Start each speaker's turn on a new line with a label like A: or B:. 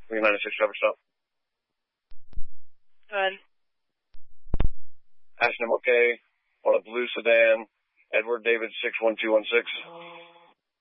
A: 396 traffic stop.
B: Good.
A: Ashton, okay. On a blue sedan, Edward David 61216.